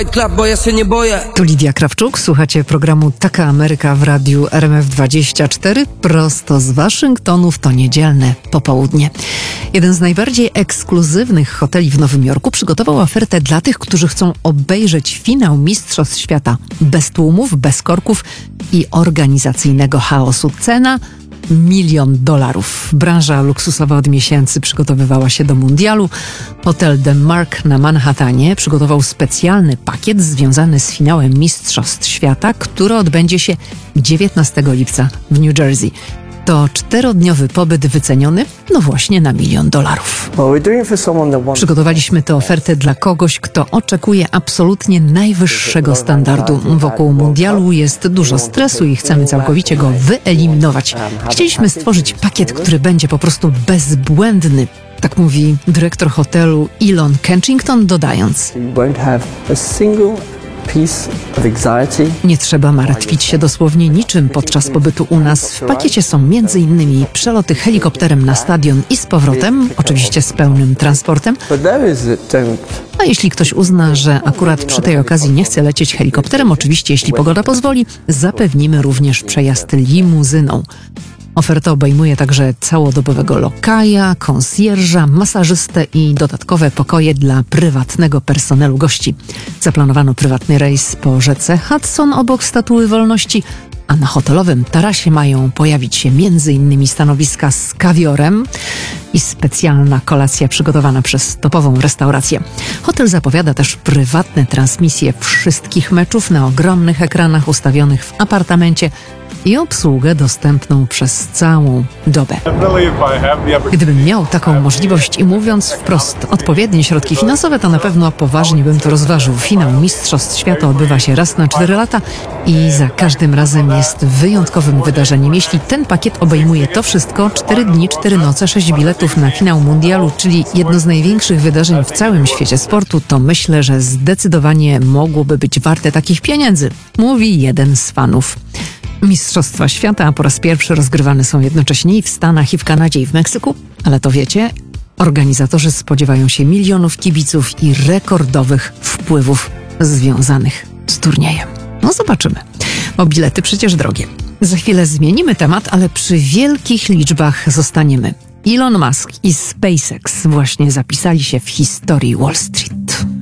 Klap, bo ja się nie boję. Tu Lidia Krawczuk, słuchacie programu Taka Ameryka w radiu RMF24 prosto z Waszyngtonu w to niedzielne popołudnie. Jeden z najbardziej ekskluzywnych hoteli w Nowym Jorku przygotował ofertę dla tych, którzy chcą obejrzeć finał Mistrzostw Świata bez tłumów, bez korków i organizacyjnego chaosu. Cena $1 milion. Branża luksusowa od miesięcy przygotowywała się do mundialu. Hotel The Mark na Manhattanie przygotował specjalny pakiet związany z finałem Mistrzostw Świata, który odbędzie się 19 lipca w New Jersey. To 4-dniowy pobyt wyceniony, no właśnie, na $1 milion. Przygotowaliśmy tę ofertę dla kogoś, kto oczekuje absolutnie najwyższego standardu. Wokół mundialu jest dużo stresu i chcemy całkowicie go wyeliminować. Chcieliśmy stworzyć pakiet, który będzie po prostu bezbłędny. Tak mówi dyrektor hotelu Elon Kensington, dodając: nie trzeba martwić się dosłownie niczym podczas pobytu u nas. W pakiecie są m.in. przeloty helikopterem na stadion i z powrotem, oczywiście z pełnym transportem. A jeśli ktoś uzna, że akurat przy tej okazji nie chce lecieć helikopterem, oczywiście jeśli pogoda pozwoli, zapewnimy również przejazd limuzyną. Oferta obejmuje także całodobowego lokaja, konsjerża, masażystę i dodatkowe pokoje dla prywatnego personelu gości. Zaplanowano prywatny rejs po rzece Hudson obok Statuły Wolności, a na hotelowym tarasie mają pojawić się m.in. stanowiska z kawiorem i specjalna kolacja przygotowana przez topową restaurację. Hotel zapowiada też prywatne transmisje wszystkich meczów na ogromnych ekranach ustawionych w apartamencie i obsługę dostępną przez całą dobę. Gdybym miał taką możliwość i mówiąc wprost odpowiednie środki finansowe, to na pewno poważnie bym to rozważył. Finał Mistrzostw Świata odbywa się raz na 4 lata i za każdym razem jest wyjątkowym wydarzeniem. Jeśli ten pakiet obejmuje to wszystko, 4 dni, 4 noce, 6 biletów na finał mundialu, czyli jedno z największych wydarzeń w całym świecie sportu, to myślę, że zdecydowanie mogłoby być warte takich pieniędzy, mówi jeden z fanów. Mistrzostwa Świata po raz pierwszy rozgrywane są jednocześnie i w Stanach, i w Kanadzie, i w Meksyku, ale to wiecie, organizatorzy spodziewają się milionów kibiców i rekordowych wpływów związanych z turniejem. No zobaczymy. Bo bilety przecież drogie. Za chwilę zmienimy temat, ale przy wielkich liczbach zostaniemy. Elon Musk i SpaceX właśnie zapisali się w historii Wall Street.